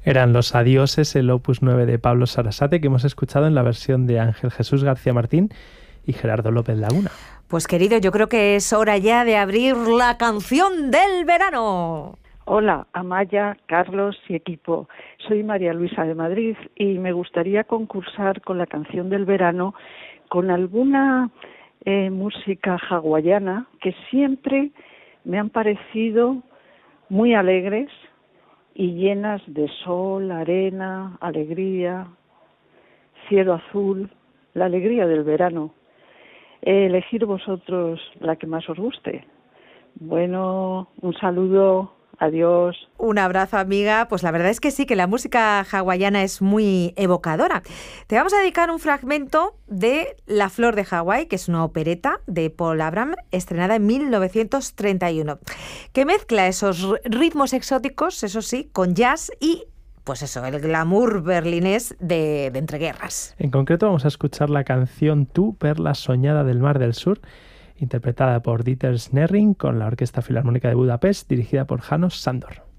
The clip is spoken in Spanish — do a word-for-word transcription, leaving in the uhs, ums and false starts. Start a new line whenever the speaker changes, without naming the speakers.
Eran Los Adioses, el opus nueve de Pablo Sarasate, que hemos escuchado en la versión de Ángel Jesús García Martín y Gerardo López Laguna.
Pues querido, yo creo que es hora ya de abrir la canción del verano.
Hola, Amaya, Carlos y equipo. Soy María Luisa de Madrid y me gustaría concursar con la canción del verano con alguna eh, música hawaiana que siempre me han parecido muy alegres y llenas de sol, arena, alegría, cielo azul, la alegría del verano. Eh, elegir vosotros la que más os guste. Bueno, un saludo. Adiós.
Un abrazo, amiga. Pues la verdad es que sí, que la música hawaiana es muy evocadora. Te vamos a dedicar un fragmento de La Flor de Hawái, que es una opereta de Paul Abram, estrenada en mil novecientos treinta y uno, que mezcla esos ritmos exóticos, eso sí, con jazz y, pues eso, el glamour berlinés de, de entreguerras.
En concreto vamos a escuchar la canción Tú, perla soñada del Mar del Sur, interpretada por Dieter Snerring con la Orquesta Filarmónica de Budapest, dirigida por János Sándor.